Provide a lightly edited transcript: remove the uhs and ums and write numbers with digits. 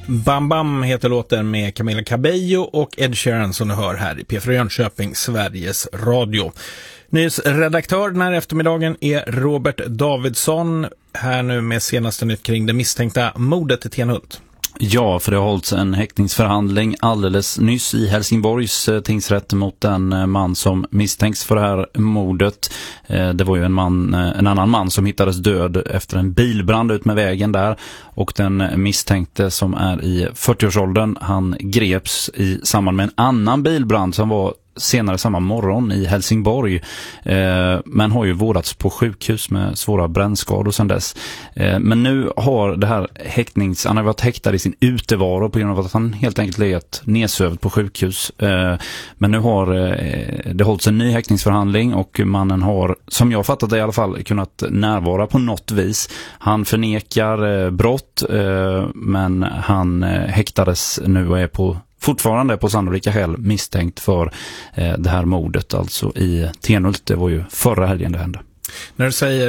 Bam Bam heter låten med Camila Cabello och Ed Sheeran som du hör här i P4 Jönköping, Sveriges Radio. Nyhetsredaktör den här eftermiddagen är Robert Davidsson, här nu med senaste nytt kring det misstänkta mordet i Tenhult. Ja, för det har hållits en häktningsförhandling alldeles nyss i Helsingborgs tingsrätt mot den man som misstänks för det här mordet. Det var ju en annan man som hittades död efter en bilbrand ut med vägen där, och den misstänkte som är i 40-årsåldern, han greps i samband med en annan bilbrand som var senare samma morgon i Helsingborg, men har ju vårdats på sjukhus med svåra brännskador sedan dess. Men nu har det här han har varit häktad i sin utevaro på grund av att han helt enkelt legat nedsövd på sjukhus. Men nu har det hållits en ny häktningsförhandling och mannen har, som jag fattat det i alla fall, kunnat närvara på något vis. Han förnekar brott, men han häktades nu och är fortfarande på sannolika skäl misstänkt för det här mordet, alltså i Tenhult. Det var ju förra helgen det hände. När du säger